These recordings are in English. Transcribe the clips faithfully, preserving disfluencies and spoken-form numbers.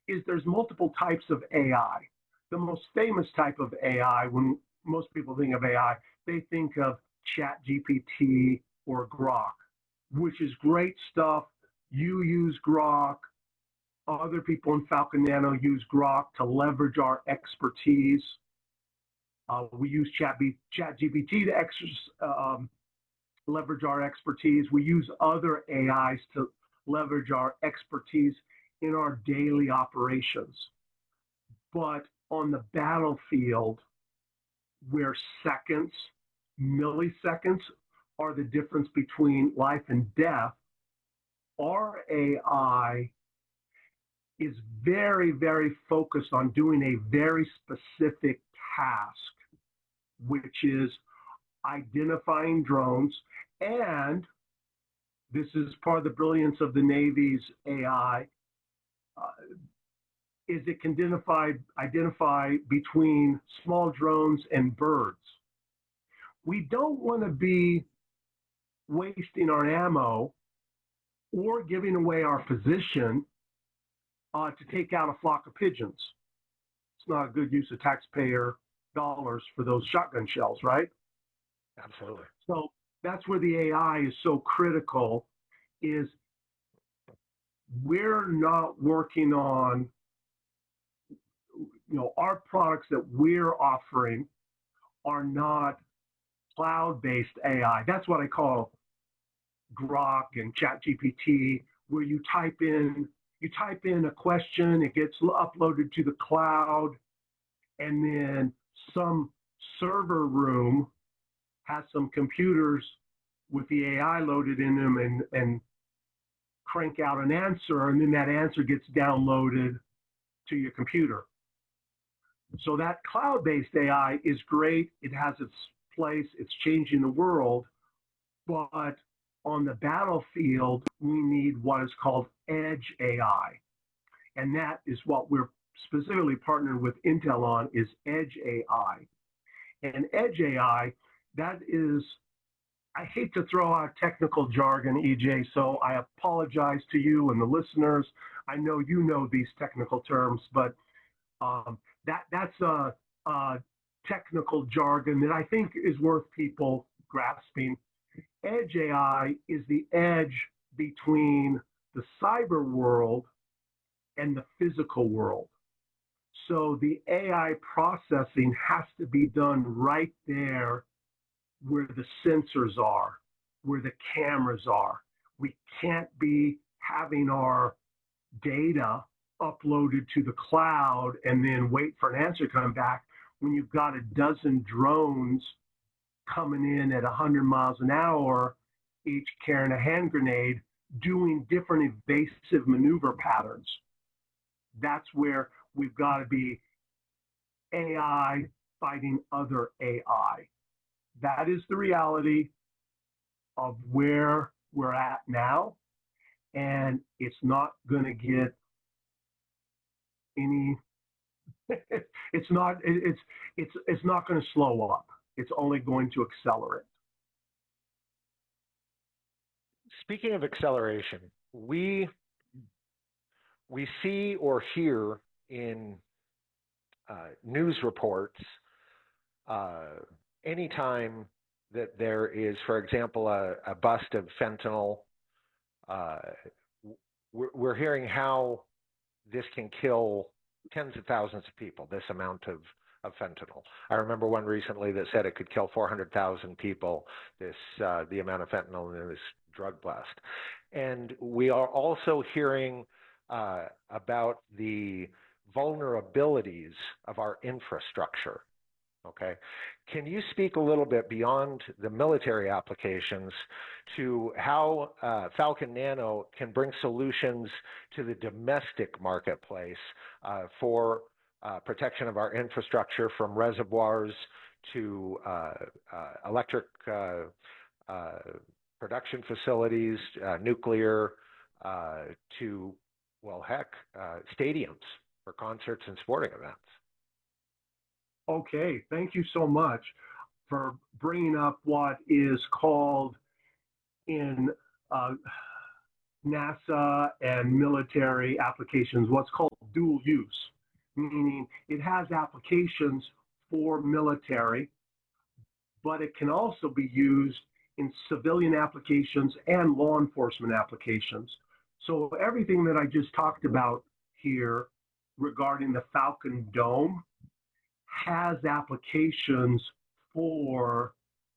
is there's multiple types of A I. The most famous type of A I, when most people think of A I, they think of ChatGPT or Grok, which is great stuff. You use Grok. Other people in Falcon Nano use Grok to leverage our expertise. Uh, we use ChatGPT to ex um, leverage our expertise. We use other A Is to leverage our expertise in our daily operations. But on the battlefield, where seconds, milliseconds are the difference between life and death, our A I is very, very focused on doing a very specific task, which is identifying drones. And this is part of the brilliance of the Navy's A I, uh, is it can identify, identify between small drones and birds. We don't want to be wasting our ammo or giving away our position uh, to take out a flock of pigeons. It's not a good use of taxpayer dollars for those shotgun shells, right? Absolutely. So that's where the A I is so critical, is we're not working on, you know, our products that we're offering are not cloud-based A I. That's what I call Grok and ChatGPT, where you type in, you type in a question, it gets uploaded to the cloud, and then some server room has some computers with the A I loaded in them and, and crank out an answer, and then that answer gets downloaded to your computer. So that cloud-based A I is great. It has its place. It's changing the world. But on the battlefield, we need what is called edge A I. And that is what we're specifically partnered with Intel on, is edge A I. And edge A I, that is, I hate to throw out technical jargon, E J, so I apologize to you and the listeners. I know you know these technical terms, but um, that that's a, a technical jargon that I think is worth people grasping. Edge A I is the edge between the cyber world and the physical world. So the A I processing has to be done right there where the sensors are, where the cameras are. We can't be having our data uploaded to the cloud and then wait for an answer to come back when you've got a dozen drones coming in at one hundred miles an hour, each carrying a hand grenade, doing different evasive maneuver patterns. That's where we've got to be A I fighting other A I. That is the reality of where we're at now, and it's not going to get any. It's not. It's it's it's not going to slow up. It's only going to accelerate. Speaking of acceleration, we we see or hear in uh, news reports uh, anytime that there is, for example, a, a bust of fentanyl, uh, we're, we're hearing how this can kill tens of thousands of people, this amount of, of fentanyl. I remember one recently that said it could kill four hundred thousand people, this, uh, the amount of fentanyl in this drug blast. And we are also hearing uh, about the vulnerabilities of our infrastructure. Okay, can you speak a little bit beyond the military applications to how uh, Falcon Nano can bring solutions to the domestic marketplace uh, for uh, protection of our infrastructure, from reservoirs to uh, uh, electric uh, uh, production facilities, uh, nuclear, uh, to, well, heck, uh, stadiums for concerts and sporting events? Okay, thank you so much for bringing up what is called in uh, NASA and military applications, what's called called dual use, meaning it has applications for military, but it can also be used in civilian applications and law enforcement applications. So everything that I just talked about here regarding the Falcon Dome has applications for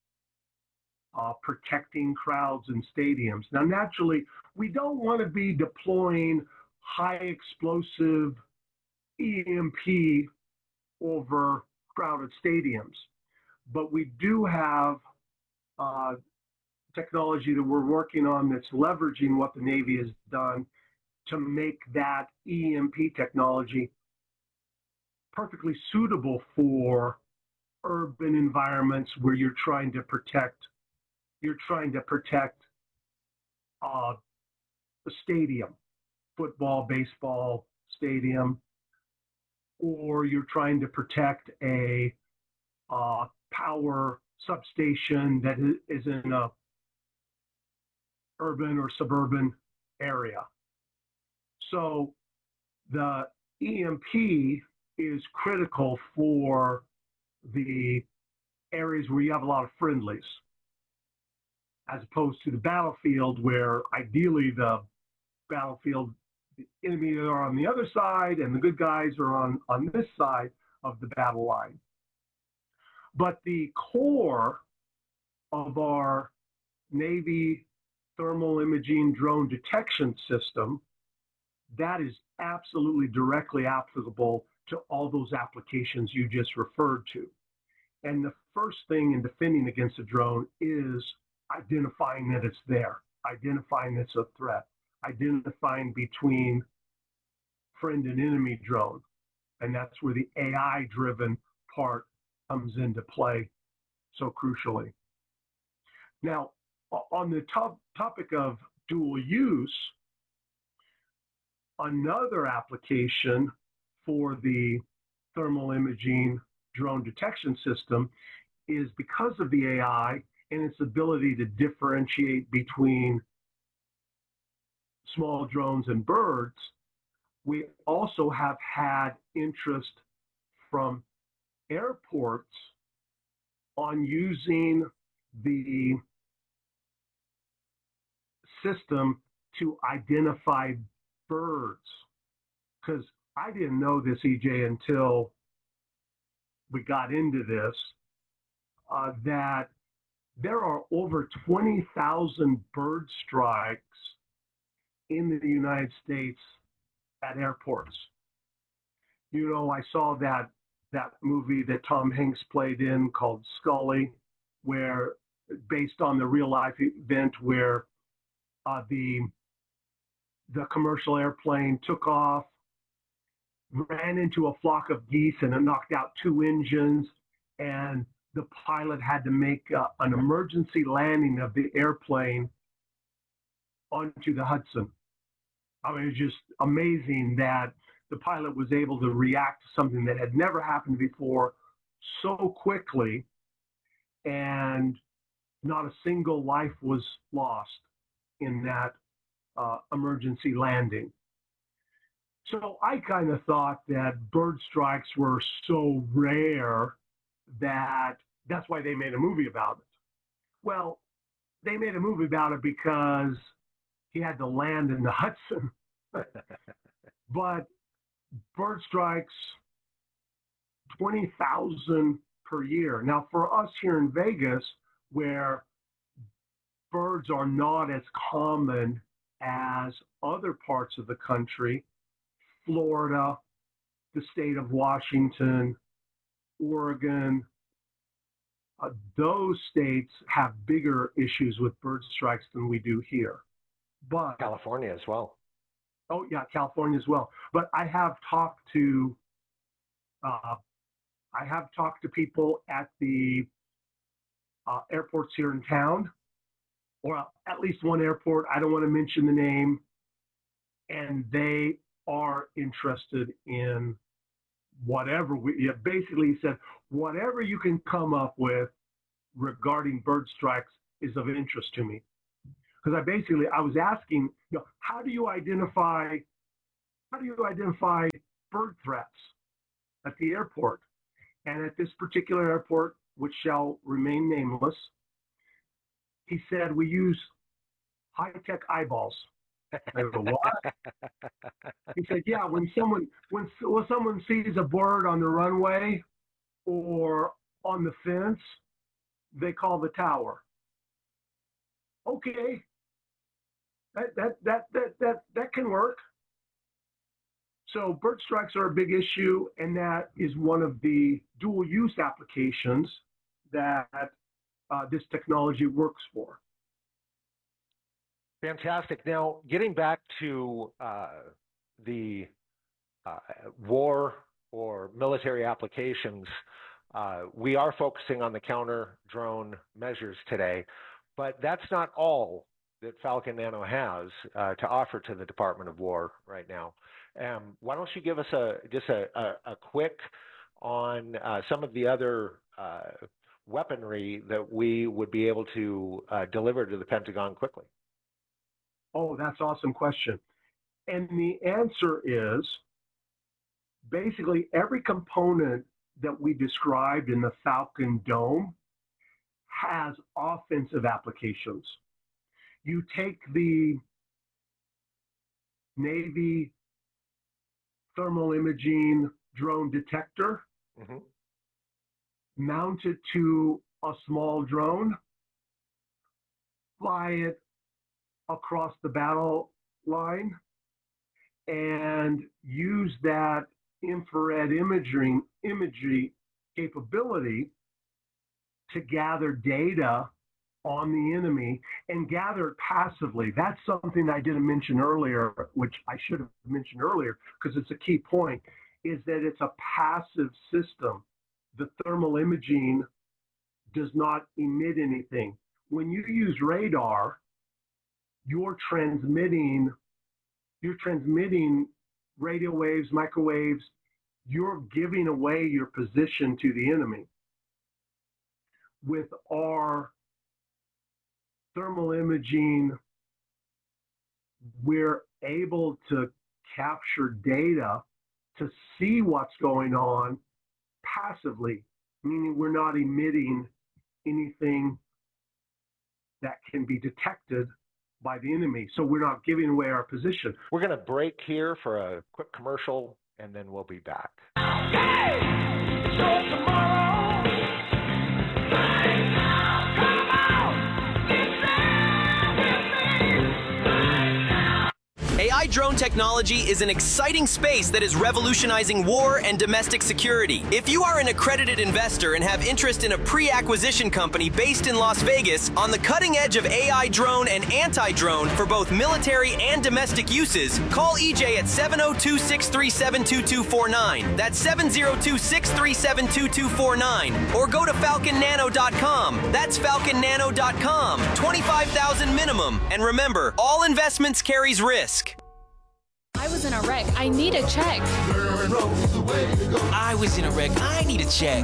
uh, protecting crowds in stadiums. Now, naturally, we don't want to be deploying high explosive E M P over crowded stadiums, but we do have uh, technology that we're working on that's leveraging what the Navy has done to make that E M P technology perfectly suitable for urban environments where you're trying to protect you're trying to protect uh, a stadium, football, baseball stadium, or you're trying to protect a uh, power substation that is in a urban or suburban area. So the E M P is critical for the areas where you have a lot of friendlies, as opposed to the battlefield where ideally the battlefield, the enemy are on the other side and the good guys are on, on this side of the battle line. But the core of our Navy thermal imaging drone detection system, that is absolutely directly applicable to all those applications you just referred to. And the first thing in defending against a drone is identifying that it's there, identifying it's a threat, identifying between friend and enemy drone. And that's where the A I-driven part comes into play so crucially. Now, on the top topic of dual use, another application for the thermal imaging drone detection system is because of the A I and its ability to differentiate between small drones and birds, we also have had interest from airports on using the system to identify birds. Because I didn't know this, E J, until we got into this, uh, that there are over twenty thousand bird strikes in the United States at airports. You know, I saw that that movie that Tom Hanks played in called Sully, where based on the real life event where uh, the the commercial airplane took off, ran into a flock of geese, and it knocked out two engines, and the pilot had to make uh, an emergency landing of the airplane onto the Hudson. I mean, it's just amazing that the pilot was able to react to something that had never happened before so quickly, and not a single life was lost in that uh, emergency landing. So I kind of thought that bird strikes were so rare that that's why they made a movie about it. Well, they made a movie about it because he had to land in the Hudson. But bird strikes, twenty thousand per year. Now, for us here in Vegas, where birds are not as common as other parts of the country, Florida, the state of Washington, Oregon, uh, those states have bigger issues with bird strikes than we do here. But California as well. Oh yeah, California as well. But I have talked to, uh, I have talked to people at the uh, airports here in town, or at least one airport. I don't want to mention the name, and they are interested in whatever we. Yeah, basically said whatever you can come up with regarding bird strikes is of interest to me. Because I basically, I was asking, you know, how do you identify how do you identify bird threats at the airport? And at this particular airport, which shall remain nameless, he said, we use high-tech eyeballs. I go, what? He said, yeah, when someone when, when someone sees a bird on the runway or on the fence, they call the tower. Okay, that that that that that that can work. So bird strikes are a big issue, and that is one of the dual use applications that uh, this technology works for. Fantastic. Now, getting back to uh, the uh, war or military applications, uh, we are focusing on the counter drone measures today, but that's not all that Falcon Nano has uh, to offer to the Department of War right now. Um, why don't you give us a just a, a, a quick on uh, some of the other uh, weaponry that we would be able to uh, deliver to the Pentagon quickly? Oh, that's an awesome question. And the answer is basically every component that we described in the Falcon Dome has offensive applications. You take the Navy thermal imaging drone detector, mm-hmm. mount it to a small drone, fly it across the battle line, and use that infrared imaging imagery capability to gather data on the enemy and gather it passively. That's something I didn't mention earlier, which I should have mentioned earlier because it's a key point, is that it's a passive system. The thermal imaging does not emit anything. When you use radar, you're transmitting, you're transmitting radio waves, microwaves, you're giving away your position to the enemy. With our thermal imaging, we're able to capture data to see what's going on passively, meaning we're not emitting anything that can be detected by the enemy. So we're not giving away our position. We're going to break here for a quick commercial, and then we'll be back. Okay. So tomorrow, right now, come on, get down with me, right now. A I drone technology is an exciting space that is revolutionizing war and domestic security. If you are an accredited investor and have interest in a pre-acquisition company based in Las Vegas on the cutting edge of A I drone and anti-drone for both military and domestic uses, call E J at seven oh two, six three seven, two two four nine. That's seven oh two, six three seven, two two four nine. Or go to falcon nano dot com. That's falcon nano dot com. twenty-five thousand minimum. And remember, all investments carries risk. I was in a wreck. I need a check. I was in a wreck. I need a check.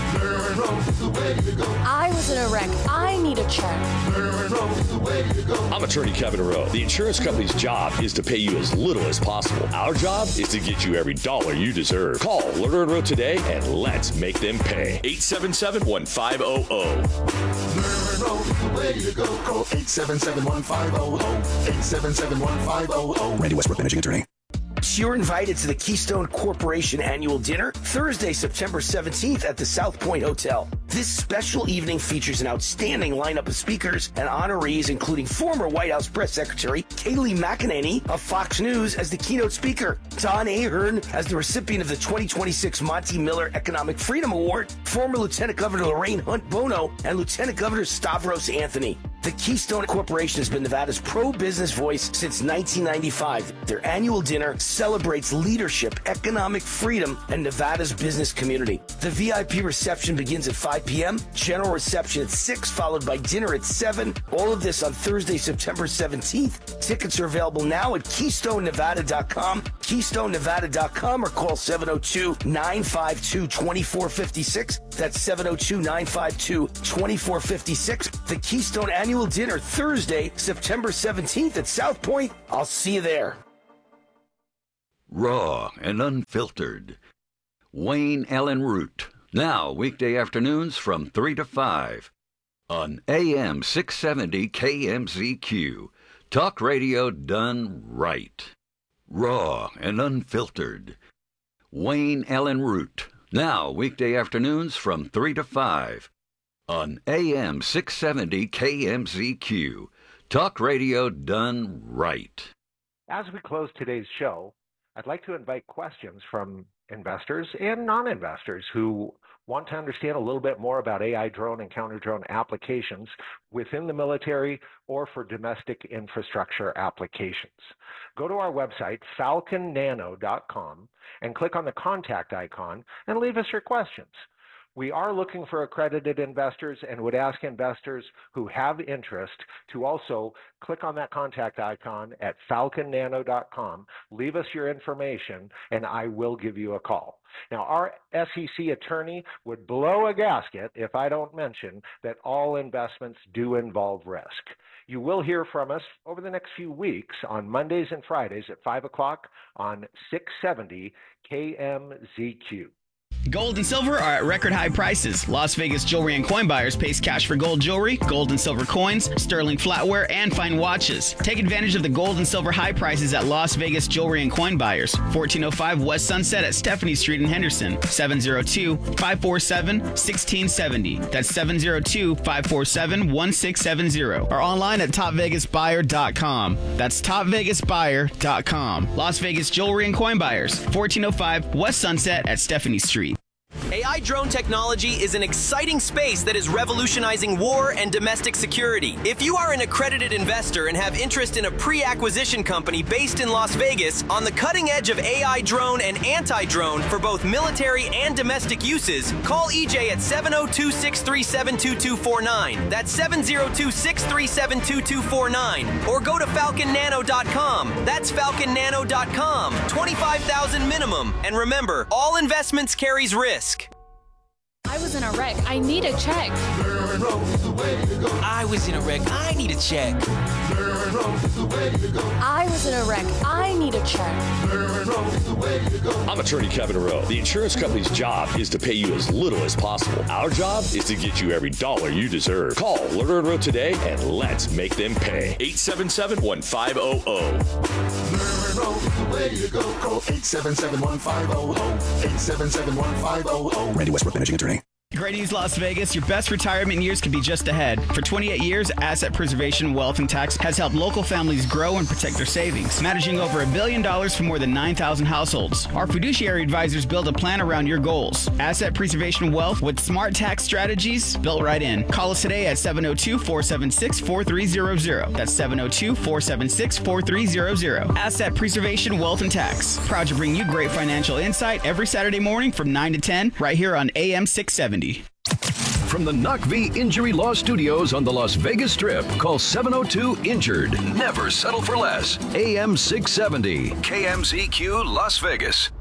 I was in a wreck. I need a check. I'm attorney Kevin Rowe. The insurance company's job is to pay you as little as possible. Our job is to get you every dollar you deserve. Call Lerner and Rowe today and let's make them pay. eight seven seven, one five zero zero. Lerner and Rowe is the way to go. Call eight seven seven, one five zero zero. eight seven seven, one five zero zero. Randy Westbrook, managing attorney. You're invited to the Keystone Corporation annual dinner Thursday, September seventeenth at the South Point Hotel. This special evening features an outstanding lineup of speakers and honorees, including former White House Press Secretary Kayleigh McEnany of Fox News as the keynote speaker, Don Ahern as the recipient of the twenty twenty-six Monty Miller Economic Freedom Award, former Lieutenant Governor Lorraine Hunt Bono, and Lieutenant Governor Stavros Anthony. The Keystone Corporation has been Nevada's pro-business voice since nineteen ninety-five. Their annual dinner celebrates leadership, economic freedom, and Nevada's business community. The V I P reception begins at five p.m., general reception at six, followed by dinner at seven. All of this on Thursday, September seventeenth. Tickets are available now at keystone nevada dot com, keystone nevada dot com, or call seven oh two, nine five two, two four five six. That's seven oh two, nine five two, two four five six. The Keystone Annual Dinner, Thursday, September seventeenth at South Point. I'll see you there. raw and unfiltered. Wayne Allen Root, now weekday afternoons from three to five on A M six seventy K M Z Q. Talk radio done right. Raw and unfiltered. Wayne Allen Root, now weekday afternoons from three to five on A M six seventy K M Z Q. Talk radio done right. As we close today's show, I'd like to invite questions from investors and non-investors who want to understand a little bit more about A I drone and counter-drone applications within the military or for domestic infrastructure applications. Go to our website, falcon nano dot com, and click on the contact icon and leave us your questions. We are looking for accredited investors and would ask investors who have interest to also click on that contact icon at falcon nano dot com, leave us your information, and I will give you a call. Now, our S E C attorney would blow a gasket if I don't mention that all investments do involve risk. You will hear from us over the next few weeks on Mondays and Fridays at five o'clock on six seventy K M Z Q. Gold and silver are at record high prices. Las Vegas Jewelry and Coin Buyers pays cash for gold jewelry, gold and silver coins, sterling flatware, and fine watches. Take advantage of the gold and silver high prices at Las Vegas Jewelry and Coin Buyers, fourteen oh five West Sunset at Stephanie Street in Henderson, seven oh two, five four seven, one six seven oh. That's seven oh two, five four seven, one six seven oh. Or online at top vegas buyer dot com. That's top vegas buyer dot com. Las Vegas Jewelry and Coin Buyers, fourteen oh five West Sunset at Stephanie Street. A I drone technology is an exciting space that is revolutionizing war and domestic security. If you are an accredited investor and have interest in a pre-acquisition company based in Las Vegas on the cutting edge of A I drone and anti-drone for both military and domestic uses, call E J at seven oh two, six three seven, two two four nine. That's seven oh two, six three seven, two two four nine. Or go to falcon nano dot com. That's falcon nano dot com. twenty-five thousand minimum. And remember, all investments carries risk. I was in a wreck. I need a check. I was in a wreck. I need a check. I was in a wreck. I need a check. I'm attorney Kevin Rowe. The insurance company's job is to pay you as little as possible. Our job is to get you every dollar you deserve. Call Lerner and Rowe today and let's make them pay. eight seven seven, one five zero zero. Lerner Rowe is the way to go. Call eight seven seven, one five zero zero. eight seven seven, one five zero zero. Randy Westbrook, managing attorney. Great news, Las Vegas. Your best retirement years could be just ahead. For twenty-eight years, Asset Preservation Wealth and Tax has helped local families grow and protect their savings, managing over a billion dollars for more than nine thousand households. Our fiduciary advisors build a plan around your goals. Asset Preservation Wealth with smart tax strategies built right in. Call us today at seven oh two, four seven six, four three zero zero. That's seven oh two, four seven six, four three zero zero. Asset Preservation Wealth and Tax. Proud to bring you great financial insight every Saturday morning from nine to ten right here on A M six seventy. From the N U C V Injury Law Studios on the Las Vegas Strip, call seven oh two injured. Never settle for less. A M six seventy, K M Z Q Las Vegas.